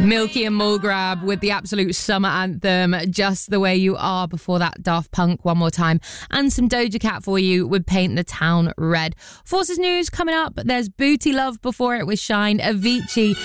Milky and Mulgrab with the absolute summer anthem, Just the Way You Are. Before that, Daft Punk, One More Time. And some Doja Cat for you with Paint the Town Red. Forces News coming up. There's Booty Love before it with Shine, Avicii